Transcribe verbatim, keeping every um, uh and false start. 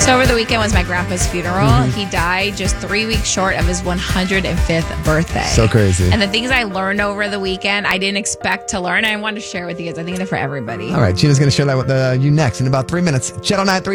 So over the weekend was my grandpa's funeral. Mm-hmm. He died just three weeks short of his one hundred fifth birthday. So crazy. And the things I learned over the weekend, I didn't expect to learn. I wanted to share with you guys. I think they're for everybody. All right. Gina's going to share that with uh, you next in about three minutes. Channel nine three.